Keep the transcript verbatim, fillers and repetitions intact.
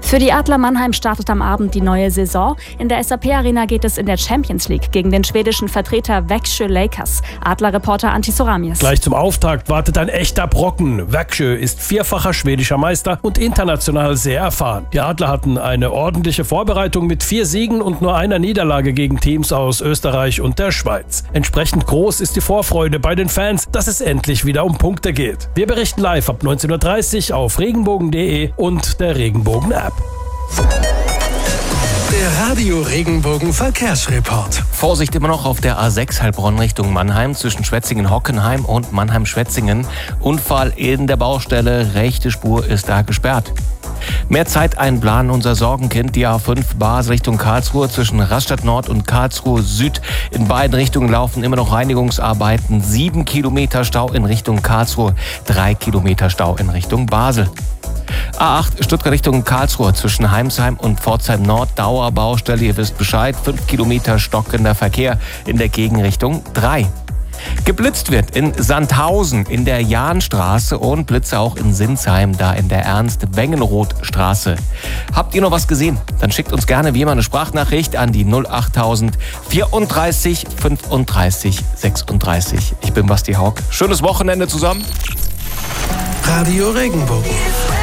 Für die Adler Mannheim startet am Abend die neue Saison. In der S A P Arena geht es in der Champions League gegen den schwedischen Vertreter Växjö Lakers. Adler-Reporter Antti Soramies. Gleich zum Auftakt wartet ein echter Brocken. Växjö ist vierfacher schwedischer Meister und international sehr erfahren. Die Adler hatten eine ordentliche Vorbereitung mit vier Siegen und nur einer Niederlage gegen Teams aus Österreich und der Schweiz. Entsprechend groß ist die Vorfreude bei den Fans, dass es endlich wieder um Punkte geht. Wir berichten live ab neunzehn Uhr dreißig auf regenbogen punkt de und der Regenbogen-App. Der Radio Regenbogen Verkehrsreport. Vorsicht immer noch auf der A sechs Heilbronn Richtung Mannheim zwischen Schwetzingen-Hockenheim und Mannheim-Schwetzingen. Unfall in der Baustelle, rechte Spur ist da gesperrt. Mehr Zeit einplanen, unser Sorgenkind, die A fünf Basel Richtung Karlsruhe zwischen Rastatt Nord und Karlsruhe Süd. In beiden Richtungen laufen immer noch Reinigungsarbeiten. Sieben Kilometer Stau in Richtung Karlsruhe, drei Kilometer Stau in Richtung Basel. A acht Stuttgart Richtung Karlsruhe zwischen Heimsheim und Pforzheim Nord, Dauerbaustelle, ihr wisst Bescheid, fünf Kilometer stockender Verkehr in der Gegenrichtung drei. Geblitzt wird in Sandhausen in der Jahnstraße und Blitze auch in Sinsheim, da in der Ernst-Wengenroth-Straße. Habt ihr noch was gesehen? Dann schickt uns gerne wie immer eine Sprachnachricht an die null achttausend vierunddreißig fünfunddreißig sechsunddreißig. Ich bin Basti Haug. Schönes Wochenende zusammen. Radio Regenbogen.